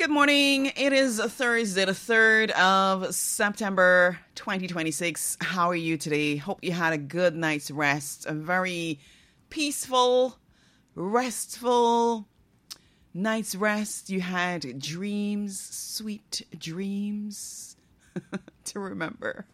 Good morning. It is Thursday, the 3rd of September, 2026. How are you today? Hope you had a good night's rest. A very peaceful, restful night's rest. You had dreams, sweet dreams to remember.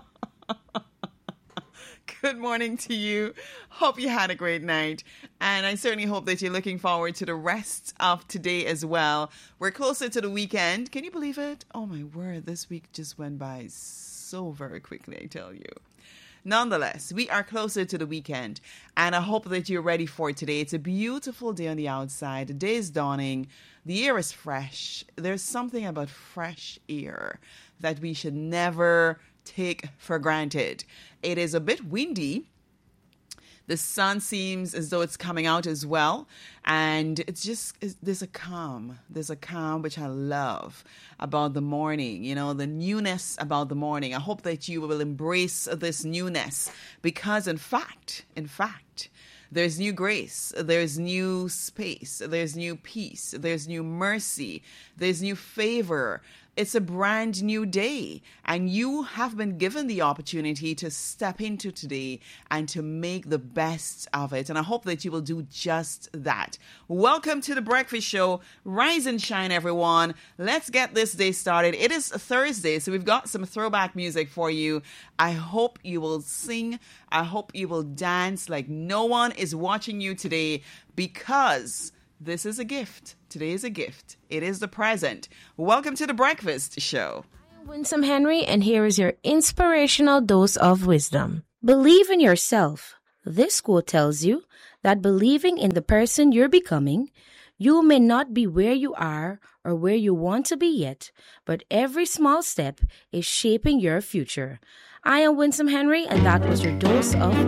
Good morning to you. Hope you had a great night. And I certainly hope that you're looking forward to the rest of today as well. We're closer to the weekend. Can you believe it? Oh my word, this week just went by so very quickly, I tell you. Nonetheless, we are closer to the weekend, and I hope that you're ready for it today. It's a beautiful day on the outside. The day is dawning. The air is fresh. There's something about fresh air that we should never take for granted. It is a bit windy. The sun seems as though it's coming out as well. And there's a calm which I love about the morning, you know, the newness about the morning. I hope that you will embrace this newness because in fact, there's new grace, there's new space, there's new peace, there's new mercy, there's new favor. It's a brand new day, and you have been given the opportunity to step into today and to make the best of it. And I hope that you will do just that. Welcome to The Breakfast Show. Rise and shine, everyone. Let's get this day started. It is Thursday, so we've got some throwback music for you. I hope you will sing. I hope you will dance like no one is watching you today, because this is a gift. Today is a gift. It is the present. Welcome to The Breakfast Show. I'm Winsome Henry, and here is your inspirational dose of wisdom. Believe in yourself. This quote tells you that believing in the person you're becoming, you may not be where you are or where you want to be yet, but every small step is shaping your future. I am Winsome Henry, and that was your dose of